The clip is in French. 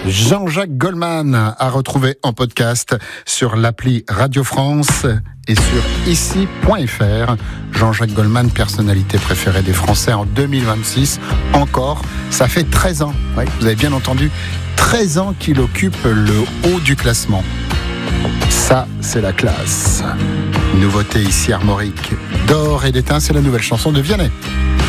Jean-Jacques Goldman à retrouver en podcast sur l'appli Radio France et sur ici.fr. Jean-Jacques Goldman, personnalité préférée des Français en 2026. Encore, ça fait 13 ans, oui, vous avez bien entendu, 13 ans qu'il occupe le haut du classement. Ça, c'est la classe. Nouveauté ici, Armorique. D'or et d'étain, c'est la nouvelle chanson de Vianney.